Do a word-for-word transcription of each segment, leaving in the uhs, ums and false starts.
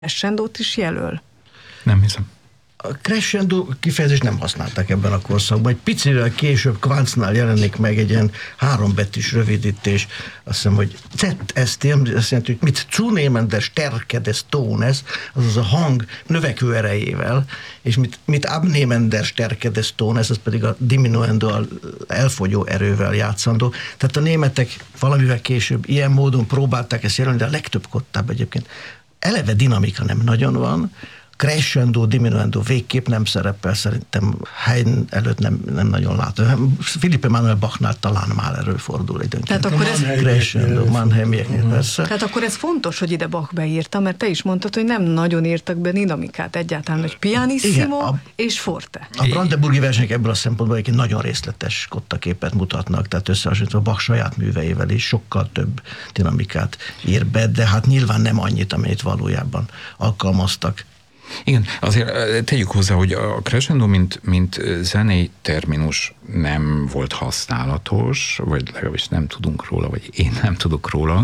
crescendót is jelöl? Nem hiszem. A crescendo kifejezést nem használták ebben a korszakban. Egy picivel később Kvancnál jelenik meg egy ilyen hárombetűs rövidítés. Azt hiszem, hogy zet es té, azt jelenti, hogy mit zunehmend der Stärke des Tones, azaz a hang növekvő erejével, és mit, mit abnehmend der Stärke des Tones, az pedig a diminuendo, a elfogyó erővel játszandó. Tehát a németek valamivel később ilyen módon próbálták ezt jelölni, de a legtöbb kottában egyébként eleve dinamika nem nagyon van, crescendo, diminuendo végképp nem szerepel, szerintem Haydn előtt nem, nem nagyon látom. Philipp Emanuel Bachnál talán már előfordul időnként. Tehát akkor ez... Crescendo, Mannheimieknél persze. Tehát akkor ez fontos, hogy ide Bach beírta, mert te is mondtad, hogy nem nagyon írtak be dinamikát egyáltalán, hogy pianissimo igen, a, és forte. A brandenburgi versenyek ebből a szempontból egy nagyon részletes kottaképet mutatnak, tehát összehasonlítva Bach saját műveivel is sokkal több dinamikát ír be, de hát nyilván nem annyit, amit valójában alkalmaztak. Igen, azért tegyük hozzá, hogy a crescendo, mint, mint zenei terminus nem volt használatos, vagy legalábbis nem tudunk róla, vagy én nem tudok róla,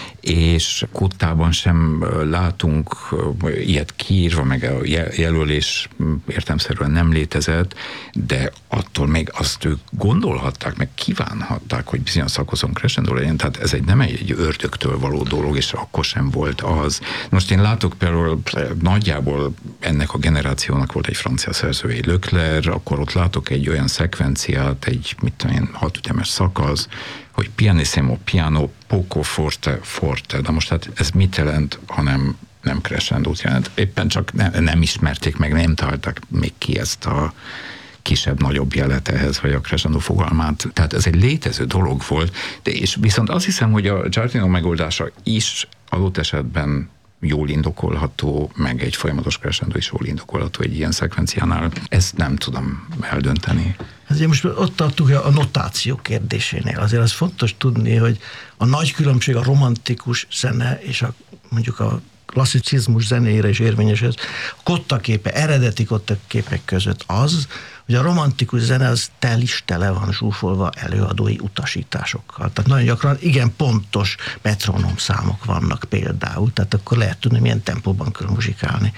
és kottában sem látunk ilyet kiírva, meg a jelölés értelemszerűen nem létezett, de attól még azt ők gondolhatták, meg kívánhatták, hogy bizonyos szakaszon crescendo legyen, tehát ez egy nem egy ördögtől való dolog, és akkor sem volt az. Most én látok például nagyjából ennek a generációnak volt egy francia szerző, egy Leclerc, akkor ott látok egy olyan szekvenciát, egy mit tudom én, hatütemes szakasz, hogy pianissimo, piano, poco, forte, forte. De most hát ez mit jelent, hanem nem crescendót jelent. Éppen csak ne, nem ismerték meg, nem találták még ki ezt a kisebb-nagyobb jelet ehhez, vagy a crescendo fogalmát. Tehát ez egy létező dolog volt, de és viszont azt hiszem, hogy a Giardino megoldása is adott esetben jól indokolható, meg egy folyamatos crescendo is jól indokolható egy ilyen szekvenciánál. Ezt nem tudom eldönteni. Ezért most ott tartunk a notáció kérdésénél. Azért az fontos tudni, hogy a nagy különbség a romantikus zene és a, mondjuk a klasszicizmus zenéjére is érvényes ez. A kottaképe, eredeti kottaképek között az, hogy a romantikus zene az tel is tele van zsúfolva előadói utasításokkal. Tehát nagyon gyakran igen pontos metronóm számok vannak például, tehát akkor lehet tudni, milyen tempóban kell muzsikálni.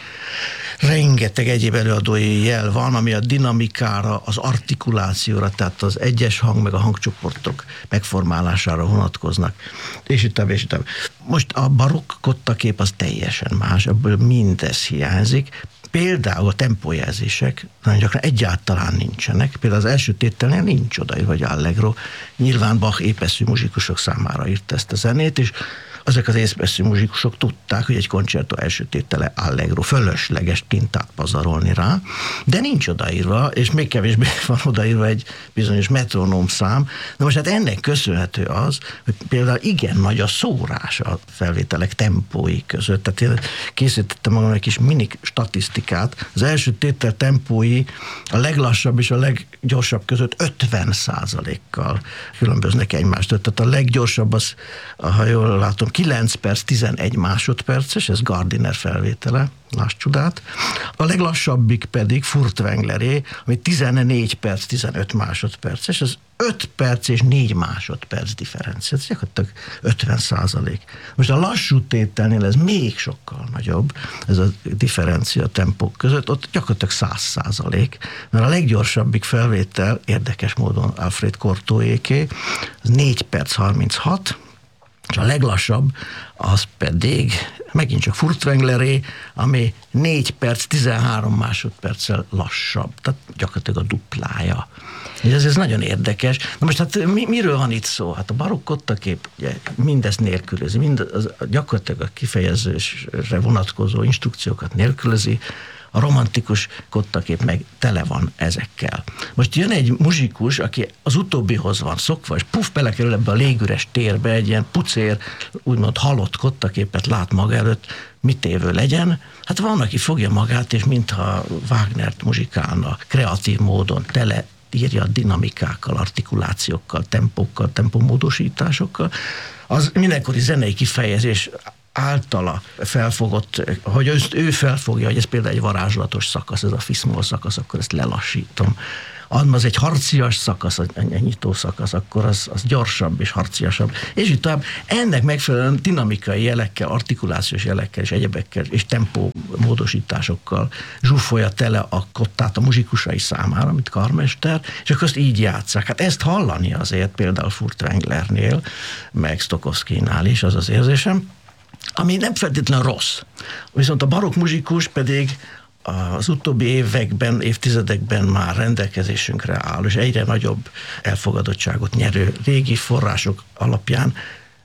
Rengeteg egyéb előadói jel van, ami a dinamikára, az artikulációra, tehát az egyes hang meg a hangcsoportok megformálására vonatkoznak. És itt és itt. Most a barokk kottakép az teljesen más, ebből mindez hiányzik. Például a tempójelzések nagyon gyakran egyáltalán nincsenek. Például az első tételnél nincs odaírva, vagy allegro. Nyilván Bach épeszű muzsikusok számára írta ezt a zenét, és azok az épeszű muzsikusok tudták, hogy egy koncertó első tétele allegro, fölösleges tintát pazarolni rá, de nincs odaírva, és még kevésbé van odaírva egy bizonyos metronóm szám. Na most hát ennek köszönhető az, hogy például igen nagy a szórás a felvételek tempói között. Tehát én készítettem magam egy kis mini statisztikát. Az első tétel tempói a leglassabb és a leggyorsabb között ötven százalékkal különböznek egymástól. Tehát a leggyorsabb az, ha jól látom, kilenc perc, tizenegy másodperces, ez Gardiner felvétele, láss csodát. A leglassabbik pedig Furtwängleré, ami tizennégy perc, tizenöt másodperces, ez öt perc és négy másodperc differencia, ez gyakorlatilag ötven százalék. Most a lassú tételnél ez még sokkal nagyobb, ez a differencia tempók között, ott gyakorlatilag száz százalék, mert a leggyorsabbik felvétel érdekes módon Alfred Cortot-éké, ez négy perc harminchat, és a leglassabb az pedig megint csak Furtwängleré, ami négy perc, tizenhárom másodperccel lassabb. Tehát gyakorlatilag a duplája. És ez, ez nagyon érdekes. Na most hát mi, miről van itt szó? Hát a barokk kottakép ugye mindezt nélkülözi, mind az, gyakorlatilag a kifejezésre vonatkozó instrukciókat nélkülözi, a romantikus kottakép meg tele van ezekkel. Most jön egy muzsikus, aki az utóbbihoz van szokva, és puf, belekerül ebbe a légüres térbe, egy ilyen pucér, úgymond halott kottaképet lát maga előtt, mit évő legyen. Hát van, aki fogja magát, és mintha Wagnert muzsikálna, kreatív módon tele írja dinamikákkal, artikulációkkal, tempókkal, tempomódosításokkal. Az mindenkori zenei kifejezés általa felfogott, hogy ő felfogja, hogy ez például egy varázslatos szakasz, ez a fiszmol szakasz, akkor ezt lelassítom. az egy harcias szakasz, egy nyitó szakasz, akkor az, az gyorsabb és harciasabb. És így tovább. Ennek megfelelően dinamikai jelekkel, artikulációs jelekkel és egyebekkel, és tempó módosításokkal zsúfolja tele a kottát a muzsikusai számára, mint karmester, és akkor azt így játsszák. Hát ezt hallani azért például Furtwänglernél, meg Stokowskijnál is az az érzésem, ami nem feltétlenül rossz. Viszont a barokk muzsikus pedig az utóbbi években, évtizedekben már rendelkezésünkre áll, és egyre nagyobb elfogadottságot nyerő régi források alapján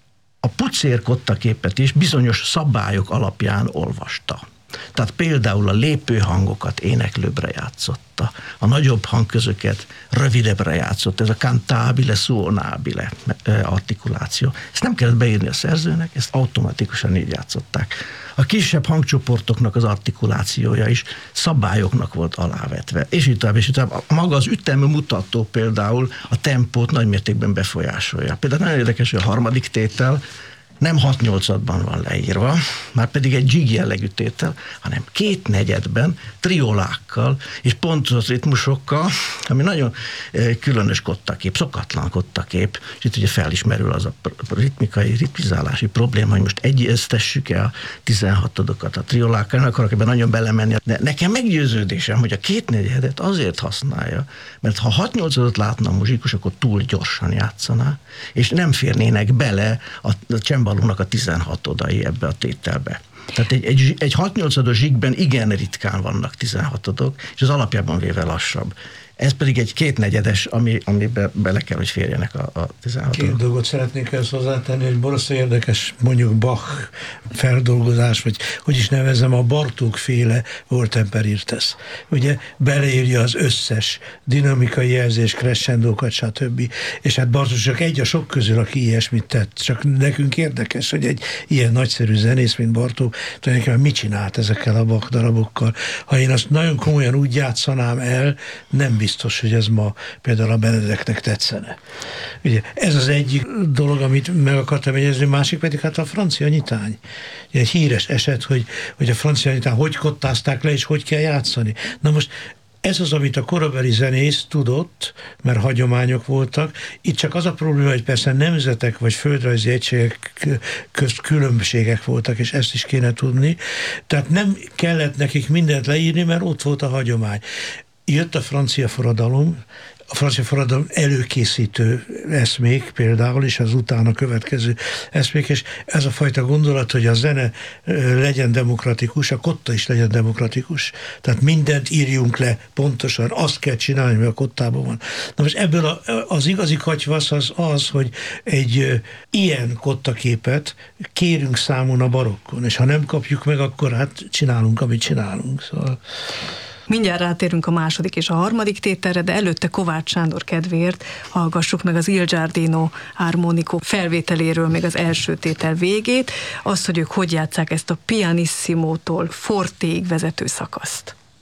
a pucér kottaképet is bizonyos szabályok alapján olvasta. Tehát például a lépőhangokat éneklőbbre játszotta, a nagyobb hangközöket rövidebbre játszott, ez a cantabile, suonabile artikuláció. Ezt nem kellett beírni a szerzőnek, ezt automatikusan így játszották. A kisebb hangcsoportoknak az artikulációja is szabályoknak volt alávetve. És így tovább, és így tovább. Maga az ütemű mutató például a tempót nagymértékben befolyásolja. Például nagyon érdekes, hogy a harmadik tétel nem hat nyolcadban van leírva, már pedig egy jig jellegű tétel, hanem két negyedben, triolákkal és pontos ritmusokkal, ami nagyon különös kottakép, szokatlan kottakép, és itt ugye felismerül az a ritmikai, ritmizálási probléma, hogy most egyeztessük el a tizenhatodokat a triolákkal, nem akarok ebben nagyon belemenni, de nekem meggyőződésem, hogy a két negyedet azért használja, mert ha hat nyolcadot látna a muzsikus, akkor túl gyorsan játszaná, és nem férnének bele a, a csembalónak a tizenhatodai ebbe a tételbe. Tehát egy, egy, egy hat nyolcados zsigben igen ritkán vannak tizenhatodok, és az alapjában véve lassabb. Ez pedig egy kétnegyedes, ami, amiben bele kell, hogy férjenek a, a tizenhatodok. Két dolgot szeretnék ezt hozzátenni, hogy borzasztó érdekes, mondjuk Bach feldolgozás, vagy hogy is nevezem, a Bartók-féle Wohltemperiertes. Ugye beleírja az összes dinamikai jelzés, crescendókat, stb. És hát Bartók csak egy a sok közül, aki ilyesmit tett. Csak nekünk érdekes, hogy egy ilyen nagyszerű zenész, mint Bartók, tulajdonképpen mit csinált ezekkel a Bach darabokkal. Ha én azt nagyon komolyan úgy játszanám el, nem biztos, hogy ez ma például a Benedeknek tetszene. Ugye, ez az egyik dolog, amit meg akartam jegyezni, másik pedig hát a francia nyitány. Ugye, egy híres eset, hogy, hogy a francia nyitány hogy kottázták le, és hogy kell játszani. Na most ez az, amit a korabeli zenész tudott, mert hagyományok voltak. Itt csak az a probléma, hogy persze nemzetek vagy földrajzi egységek közt különbségek voltak, és ezt is kéne tudni. Tehát nem kellett nekik mindent leírni, mert ott volt a hagyomány. Jött a francia forradalom, a francia forradalom előkészítő eszmék például, és az utána következő eszmék, és ez a fajta gondolat, hogy a zene legyen demokratikus, a kotta is legyen demokratikus. Tehát mindent írjunk le pontosan, azt kell csinálni, ami a kottában van. Na most ebből a, az igazi katyvasz az az, hogy egy ilyen kottaképet kérünk számon a barokkon, és ha nem kapjuk meg, akkor hát csinálunk, amit csinálunk. Szóval... Mindjárt rátérünk a második és a harmadik tételre, de előtte Kovács Sándor kedvéért hallgassuk meg az Il Giardino Armonico felvételéről még az első tétel végét, azt, hogy ők hogy játsszák ezt a pianissimótól fortéig vezető szakaszt.